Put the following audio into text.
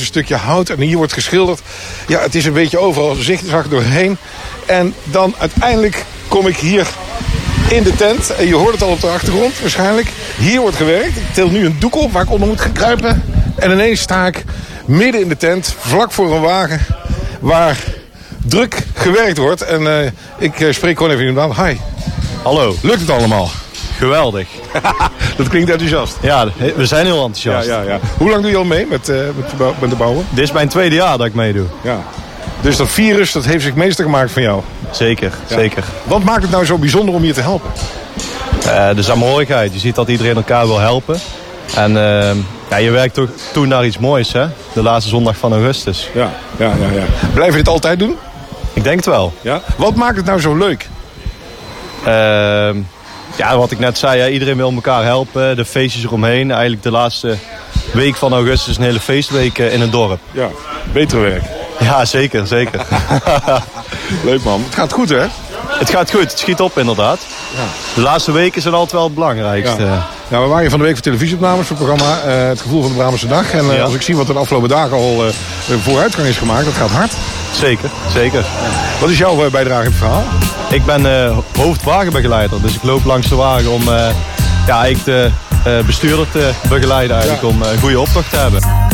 een stukje hout en hier wordt geschilderd. Ja, het is een beetje overal zag doorheen. En dan uiteindelijk kom ik hier in de tent. En je hoort het al op de achtergrond waarschijnlijk. Hier wordt gewerkt. Ik til nu een doek op waar ik onder moet gaan kruipen. En ineens sta ik midden in de tent, vlak voor een wagen waar druk gewerkt wordt. En ik spreek gewoon even iemand aan. Hi. Hallo. Lukt het allemaal? Geweldig. Dat klinkt enthousiast. Ja, we zijn heel enthousiast. Ja. Hoe lang doe je al mee met de bouwen? Dit is mijn tweede jaar dat ik meedoe. Ja. Dus dat virus, dat heeft zich meester gemaakt van jou? Zeker, ja. Zeker. Wat maakt het nou zo bijzonder om je te helpen? De saamhorigheid. Je ziet dat iedereen elkaar wil helpen. En je werkt toch toe naar iets moois, hè? De laatste zondag van augustus. Ja. Blijf je dit altijd doen? Ik denk het wel. Ja? Wat maakt het nou zo leuk? Wat ik net zei, iedereen wil elkaar helpen. De feestjes eromheen. Eigenlijk de laatste week van augustus een hele feestweek in het dorp. Ja, beter werk. Ja, zeker. Leuk man. Het gaat goed, hè? Het gaat goed. Het schiet op inderdaad. Ja. De laatste weken zijn altijd wel het belangrijkste. Ja. Nou, we waren hier van de week voor televisieopnames voor het programma Het Gevoel van de Braamtse Dag. En als ik zie wat er de afgelopen dagen al vooruitgang is gemaakt, dat gaat hard. Zeker. Ja. Wat is jouw bijdrage in het verhaal? Ik ben hoofdwagenbegeleider. Dus ik loop langs de wagen om de bestuurder te begeleiden eigenlijk, om een goede optocht te hebben.